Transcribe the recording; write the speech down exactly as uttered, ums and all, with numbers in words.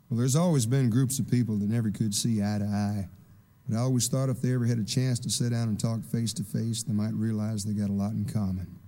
Well, there's always been groups of people that never could see eye to eye, but I always thought if they ever had a chance to sit down and talk face to face, they might realize they got a lot in common.